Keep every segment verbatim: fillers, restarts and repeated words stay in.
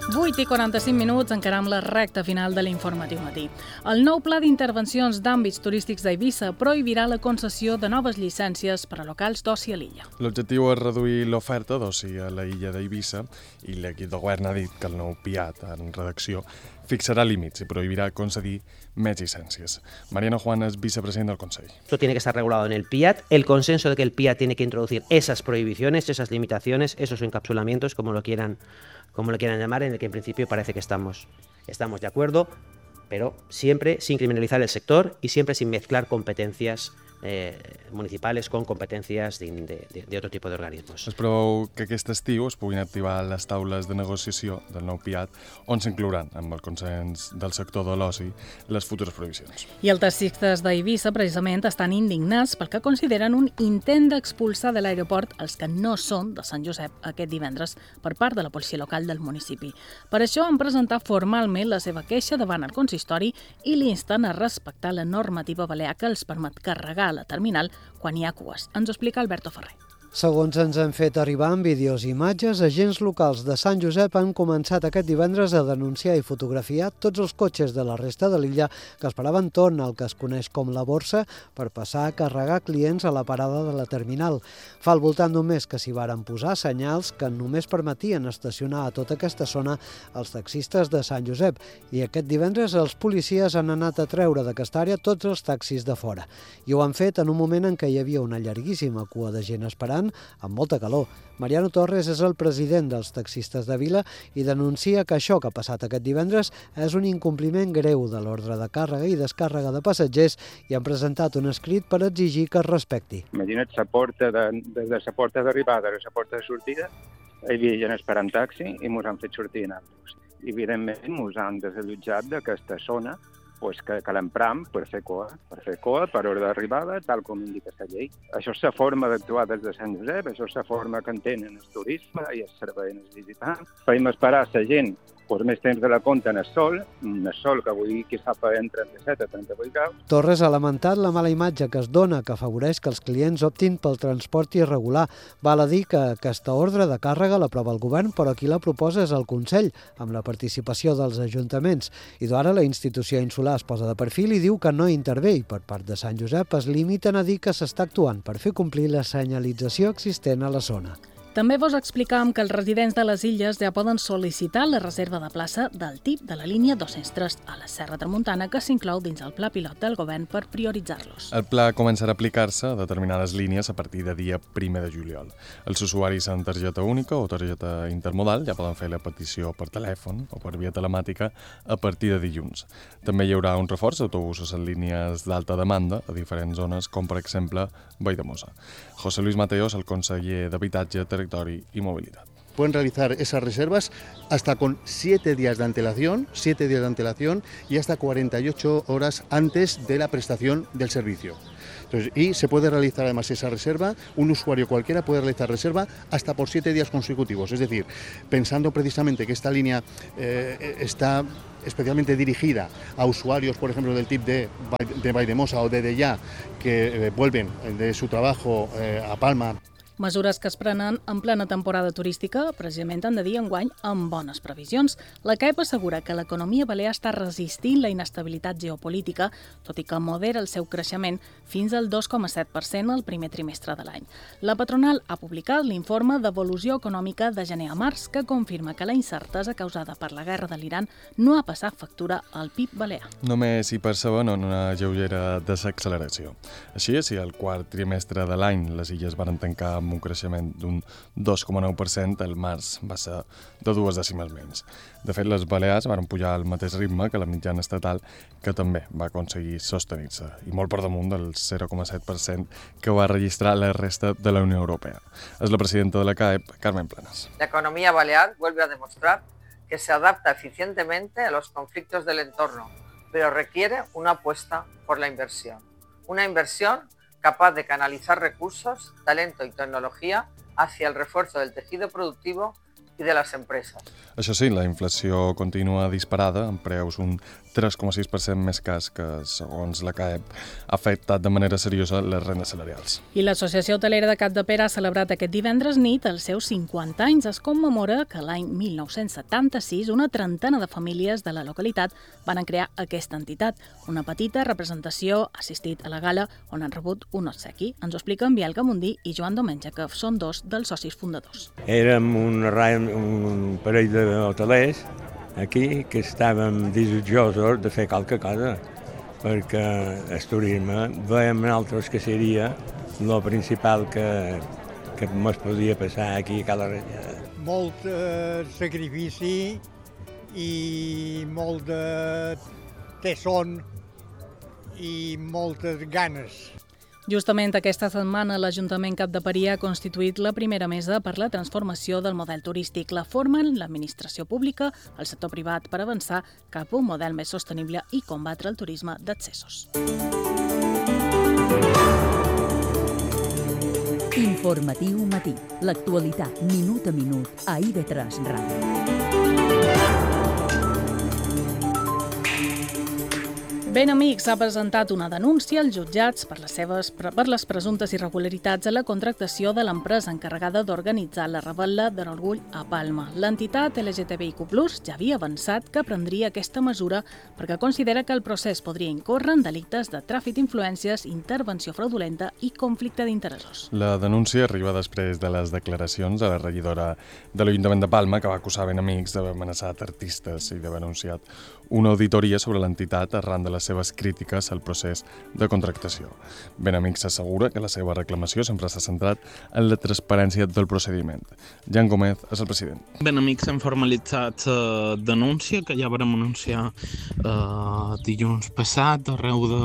vuit i quaranta-cinc minuts, encaram la recta final de l'informatiu matí. El nou pla d'intervencions d'àmbits turístics d'Eivissa prohibirà la concessió de noves llicències per a locals d'oci a l'illa. L'objectiu és reduir l'oferta d'oci a la illa d'Eivissa i l'equip de govern ha dit que el nou P I A T en redacció fixarà límits i prohibirà concedir més llicències. Mariano Juan es vicepresident del Consell. Esto tiene que estar regulado en el P I A T, el consenso de que el P I A T tiene que introducir esas prohibiciones, esas limitaciones, esos encapsulamientos, como lo quieran, como lo quieran llamar, en el que en principio parece que estamos, estamos de acuerdo, pero siempre sin criminalizar el sector y siempre sin mezclar competencias eh, municipales con competencias de, de, de otro tipo de organismos. Es preveu que aquest estiu es puguin activar les taules de negociació del nou P I A T on s'inclouran, amb el consens del sector de l'oci, les futures prohibicions. I els taxistes d'Eivissa precisament estan indignats pel que consideren un intent d'expulsar de l'aeroport els que no són de Sant Josep aquest divendres per part de la policia local del municipi. Per això han presentat formalment la seva queixa davant el consistori i l'insten a respectar la normativa balear que els permet carregar a la terminal quan hi ha cues. Ens ho explica Alberto Ferrer. Segons ens han fet arribar en vídeos i imatges, agents locals de Sant Josep han començat aquest divendres a denunciar i fotografiar tots els cotxes de la resta de l'illa que esperaven torn al que es coneix com la borsa per passar a carregar clients a la parada de la terminal. Fa al voltant d'un mes que s'hi varen posar senyals que només permetien estacionar a tota aquesta zona els taxistes de Sant Josep i aquest divendres els policies han anat a treure d'aquesta àrea tots els taxis de fora. I ho han fet en un moment en què hi havia una llarguíssima cua de gent esperant amb molta calor. Mariano Torres és el president dels taxistes de Vila i denuncia que això que ha passat aquest divendres és un incompliment greu de l'ordre de càrrega i descàrrega de passatgers i han presentat un escrit per exigir que es respecti. Imagina't la porta de, des de la porta d'arribada a la porta de sortida hi havia gent esperant taxi i ens han fet sortir en altres. I evidentment ens han desallotjat d'aquesta zona pues que, que l'empram per fer coa, per fer coa, per hora d'arribada, tal com indica la llei. Això és la forma d'actuar des de Sant Josep, això és la forma que entenen el turisme i el servei als visitants. Feim esperar la gent pues, més temps de la compte en el sol, en el sol que avui qui sap en trenta-set a trenta-vuit graus. Torres ha lamentat la mala imatge que es dona, que afavoreix que els clients optin pel transport irregular. Val a dir que aquesta ordre de càrrega l'aprova el govern, però qui la proposa és el Consell, amb la participació dels ajuntaments. I d'ara la institució insular es posa de perfil i diu que no intervé i per part de Sant Josep es limiten a dir que s'està actuant per fer complir la senyalització existent a la zona. També vos explicàvem que els residents de les illes ja poden sol·licitar la reserva de plaça del tip de la línia dos-cents tres a la Serra Tramuntana, que s'inclou dins el pla pilot del govern per prioritzar-los. El pla començarà a aplicar-se a determinades línies a partir de dia primer de juliol. Els usuaris amb targeta única o targeta intermodal ja poden fer la petició per telèfon o per via telemàtica a partir de dilluns. També hi haurà un reforç d'autobusos en línies d'alta demanda a diferents zones, com per exemple Valldemossa. José Luis Mateos, el conseller d'Habitatge, Territori y Movilidad. Pueden realizar esas reservas hasta con siete días de antelación, siete días de antelación y hasta cuarenta y ocho horas antes de la prestación del servicio. Entonces, y se puede realizar además esa reserva, un usuario cualquiera puede realizar reserva hasta por siete días consecutivos. Es decir, pensando precisamente que esta línea eh, está especialmente dirigida a usuarios, por ejemplo, del tip de, de Valldemossa o de Deià, que eh, vuelven de su trabajo eh, a Palma. Mesures que es prenen en plena temporada turística, precisament han de dir enguany amb bones previsions. La C A E P assegura que l'economia balear està resistint la inestabilitat geopolítica, tot i que modera el seu creixement fins al dos coma set per cent al primer trimestre de l'any. La patronal ha publicat l'informe d'evolució econòmica de gener a març, que confirma que la incertesa causada per la guerra de l'Iran no ha passat factura al P I B balear. Només hi perceben una lleugera desacceleració. Així, si el quart trimestre de l'any les illes van tancar amb un creixement d'un dos coma nou per cent, el març va ser de dues dècimes menys. De fet, les Balears van pujar al mateix ritme que la mitjana estatal, que també va aconseguir sostenir-se, i molt per damunt del zero coma set per cent que va registrar la resta de la Unió Europea. És la presidenta de la C A E P, Carmen Planas. La economía balear vuelve a demostrar que se adapta eficientemente a los conflictos del entorno, pero requiere una apuesta por la inversión. Una inversión capaz de canalizar recursos, talento y tecnología hacia el refuerzo del tejido productivo y de las empresas. Això sí, la inflació continua disparada, amb preus un tres coma sis per cent més cas que, segons la C A E P, ha afectat de manera seriosa les rendes salarials. I l'Associació Hotelera de Capdepera ha celebrat aquest divendres nit els seus cinquanta anys. Es commemora que l'any mil nou-cents setanta-sis una trentena de famílies de la localitat van crear aquesta entitat. Una petita representació ha assistit a la gala on han rebut un obsequi. Ens ho expliquen Biel Gamundí i Joan Domènech, que són dos dels socis fundadors. Érem un, un parell d'hotelers aquí que estàvem desitjosos de fer qualque cosa, perquè el turisme veiem nosaltres que seria el principal que, que ens podia passar aquí a Cala Ranyada. Molt eh, sacrifici i molt de tesson i moltes ganes. Justament aquesta setmana l'Ajuntament Capdeperí ha constituït la primera mesa per la transformació del model turístic. La formen l'administració pública, el sector privat, per avançar cap a un model més sostenible i combatre el turisme d'accessos. Informatiu Matí. L'actualitat minut a minut a I V tres Ràdio. Ben Amics ha presentat una denúncia als jutjats per les, seves, per les presumptes irregularitats a la contractació de l'empresa encarregada d'organitzar la rebel·la de l'Orgull a Palma. L'entitat L G T B I Q plus, ja havia avançat que prendria aquesta mesura perquè considera que el procés podria incórrer en delictes de tràfic d'influències, intervenció fraudulenta i conflicte d'interessos. La denúncia arriba després de les declaracions de la regidora de l'Ajuntament de Palma, que va acusar Ben Amics d'haver amenaçat artistes i d'haver anunciat una auditoria sobre l'entitat arran de les seves crítiques al procés de contractació. Ben Amics assegura que la seva reclamació sempre s'ha centrat en la transparència del procediment. Jan Gómez és el president. Ben Amics hem formalitzat la eh, denúncia que ja vam anunciar eh, dilluns passat arreu de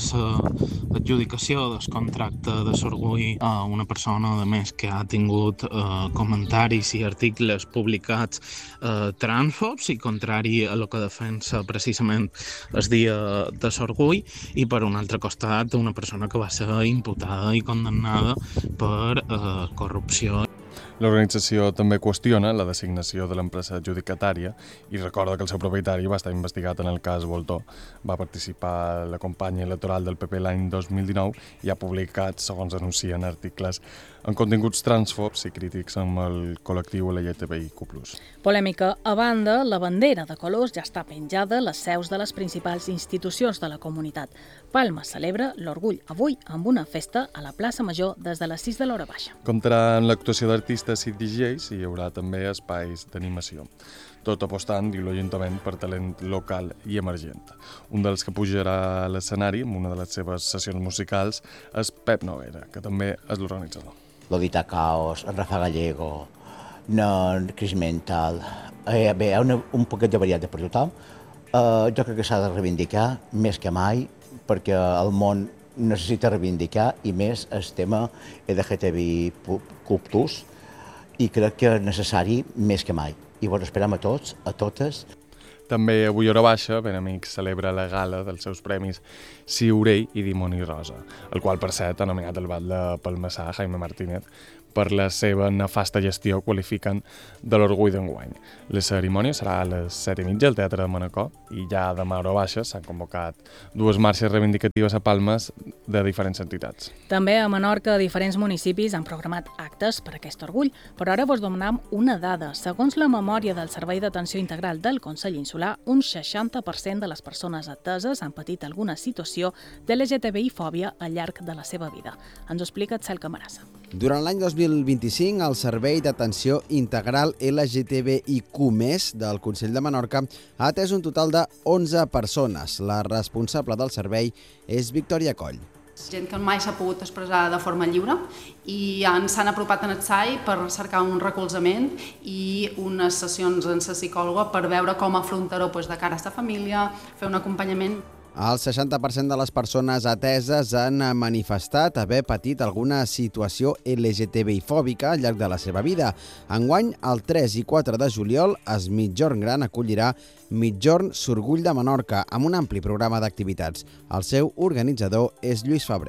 l'adjudicació del contracte de Sorgui a una persona, a més, que ha tingut eh, comentaris i articles publicats eh, transfobs i contrari a lo que defensa precisament el dia de Sorgui, i per un altre costat una persona que va ser imputada i condemnada per eh, corrupció. L'organització també qüestiona la designació de l'empresa adjudicatària i recorda que el seu propietari va estar investigat en el cas Voltó. Va participar a la campanya electoral del P P l'any dos mil dinou i ha publicat, segons denuncien, articles amb continguts transfobs i crítics amb el col·lectiu L G T B I Q plus. Polèmica a banda, la bandera de colors ja està penjada a les seus de les principals institucions de la comunitat. Palma celebra l'Orgull avui amb una festa a la plaça Major des de les sis de l'hora baixa. Contra l'actuació d'artistes i D Js hi haurà també espais d'animació. Tot apostant, diu l'Ajuntament, per talent local i emergent. Un dels que pujarà a l'escenari amb una de les seves sessions musicals és Pep Noguera, que també és l'organitzador. Lodita Caos, Rafa Gallego, no, Chris Mental, eh, bé, hi ha una, un poquet de variat per tothom. Eh, jo crec que s'ha de reivindicar més que mai, perquè el món necessita reivindicar, i més el tema L G T B I Q plus, i crec que és necessari més que mai. I vos esperam a tots, a totes. També avui a hora baixa, Ben Amics celebra la gala dels seus premis Ciurell i Dimoni Rosa, el qual, per cert, ha nominat el bat de Palmassà, Jaime Martínez, per la seva nefasta gestió, qualifiquen de l'orgull d'enguany. La cerimònia serà a les set i mitja al Teatre de Manacor i ja demà a hora baixa s'han convocat dues marxes reivindicatives a Palmes de diferents entitats. També a Menorca, diferents municipis han programat actes per aquest orgull, però ara vos donem una dada. Segons la memòria del Servei d'Atenció Integral del Consell Insular, un seixanta per cent de les persones ateses han patit alguna situació de L G T B I-fòbia al llarg de la seva vida. Ens ho explica Txell Camarasa. Durant l'any dos mil vint-i-cinc, el Servei d'Atenció Integral L G T B I Q més del Consell de Menorca ha atès un total de onze persones. La responsable del servei és Victòria Coll. Gent que mai s'ha pogut expressar de forma lliure i s'han apropat en el S A I per cercar un recolzament i unes sessions amb la psicòloga per veure com afrontar-ho de cara a aquesta família, fer un acompanyament. El seixanta per cent de les persones ateses han manifestat haver patit alguna situació L G T B I-fòbica al llarg de la seva vida. Enguany, el tres i quatre de juliol, es Migjorn Gran acollirà Migjorn Sorgull de Menorca, amb un ampli programa d'activitats. El seu organitzador és Lluís Febrer.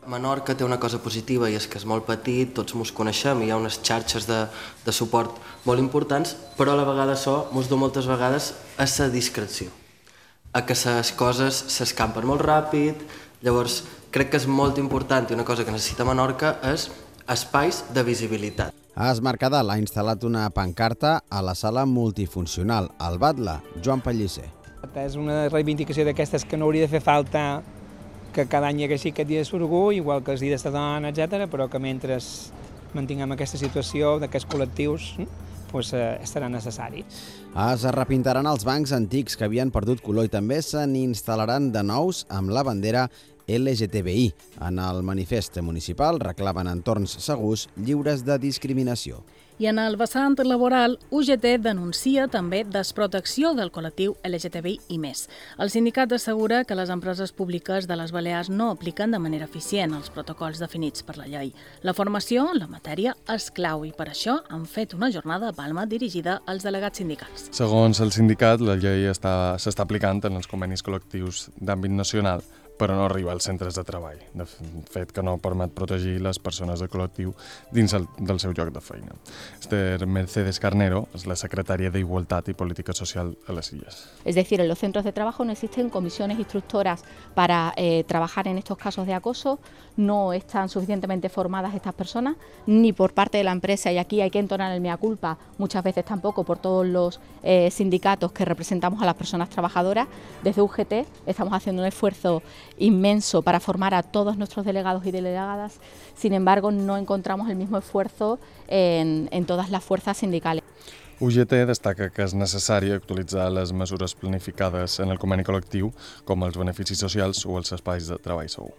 Menorca té una cosa positiva i és que és molt petit, tots mos coneixem, hi ha unes xarxes de, de suport molt importants, però a la vegada això mos du moltes vegades a la discreció, a que les coses s'escampen molt ràpid. Llavors crec que és molt important i una cosa que necessita Menorca és espais de visibilitat. A Es Mercadal ha instal·lat una pancarta a la sala multifuncional, al Batlle, Joan Pellicer. És una reivindicació d'aquestes que no hauria de fer falta que cada any hi haguessi aquest dia de sorgú, igual que els dies de dona, etcètera, però que mentre mantinguem aquesta situació d'aquests col·lectius doncs, eh, serà necessari. Es repintaran els bancs antics que havien perdut color i també se n'instal·laran de nous amb la bandera L G T B I. En el manifest municipal reclamen entorns segurs lliures de discriminació. I en el vessant laboral, U G T denuncia també desprotecció del col·lectiu L G T B I i més. El sindicat assegura que les empreses públiques de les Balears no apliquen de manera eficient els protocols definits per la llei. La formació en la matèria és clau i per això han fet una jornada a Palma dirigida als delegats sindicals. Segons el sindicat, la llei està, s'està aplicant en els convenis col·lectius d'àmbit nacional, però no arriba als centres de treball. De fet, que no permet protegir les persones del col·lectiu dins el, del seu lloc de feina. Esther Mercedes Carnero es la secretaria de Igualdad y Política Social a las Illes. Es decir, en los centros de trabajo no existen comisiones instructoras para eh, trabajar en estos casos de acoso, no están suficientemente formadas estas personas, ni por parte de la empresa, y aquí hay que entonar el mea culpa, muchas veces tampoco por todos los eh, sindicatos que representamos a las personas trabajadoras. Desde U G T estamos haciendo un esfuerzo inmenso para formar a todos nuestros delegados y delegadas, sin embargo no encontramos el mismo esfuerzo en, en todas las fuerzas sindicales. U G T destaca que és necessari actualitzar les mesures planificades en el conveni col·lectiu, com els beneficis socials o els espais de treball segur.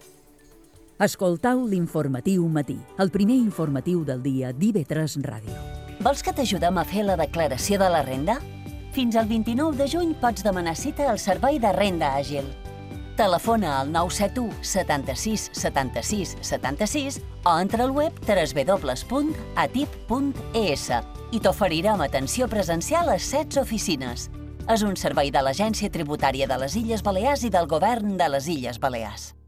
Escoltau l'Informatiu Matí, el primer informatiu del dia d'I V tres Ràdio. Vols que t'ajudem a fer la declaració de la renda? Fins al vint-i-nou de juny pots demanar cita al Servei de Renda Àgil. Telefona al nou set u setanta-sis setanta-sis setanta-sis o entra al web w w w punt atip punt e s i t'oferirem atenció presencial a setze oficines. És un servei de l'Agència Tributària de les Illes Balears i del Govern de les Illes Balears.